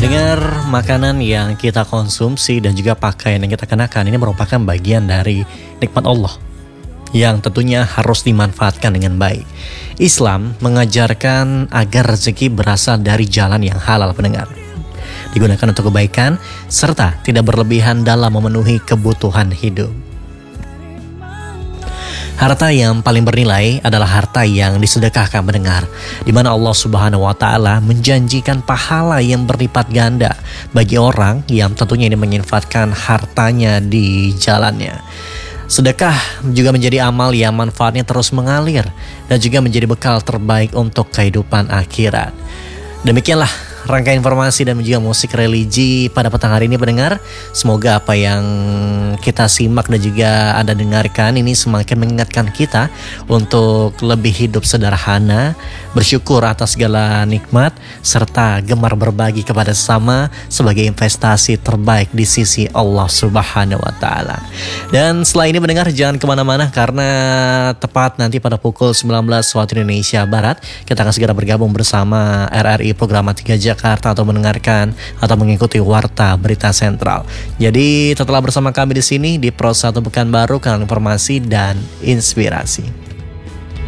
Pendengar, makanan yang kita konsumsi dan juga pakaian yang kita kenakan ini merupakan bagian dari nikmat Allah yang tentunya harus dimanfaatkan dengan baik. Islam mengajarkan agar rezeki berasal dari jalan yang halal, pendengar. Digunakan untuk kebaikan serta tidak berlebihan dalam memenuhi kebutuhan hidup. Harta yang paling bernilai adalah harta yang disedekahkan, pendengar, di mana Allah Subhanahu wa taala menjanjikan pahala yang berlipat ganda bagi orang yang tentunya ini menyinfatkan hartanya di jalannya. Sedekah juga menjadi amal yang manfaatnya terus mengalir dan juga menjadi bekal terbaik untuk kehidupan akhirat. Demikianlah rangkaian informasi dan juga musik religi pada petang hari ini, pendengar. Semoga apa yang kita simak dan juga Anda dengarkan ini semakin mengingatkan kita untuk lebih hidup sederhana, bersyukur atas segala nikmat, serta gemar berbagi kepada sesama sebagai investasi terbaik di sisi Allah Subhanahu wa taala. Dan setelah ini, pendengar, jangan kemana-mana karena tepat nanti pada pukul 19 waktu Indonesia Barat kita akan segera bergabung bersama RRI Program 3 Jakarta atau mendengarkan atau mengikuti Warta Berita Sentral. Jadi tetaplah bersama kami di sini di Pro 1 Pekanbaru, kanal informasi dan inspirasi.